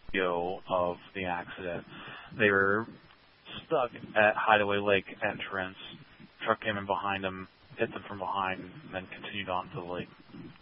video of the accident. They were stuck at Hideaway Lake entrance. Truck came in behind them, hit them from behind, and then continued on to the lake.